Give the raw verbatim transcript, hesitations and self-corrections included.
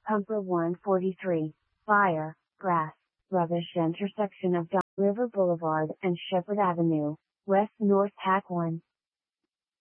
Pumper one forty-three, Fire, Grass, Rubbish intersection of Don River Boulevard and Shepherd Avenue, West North Hack one.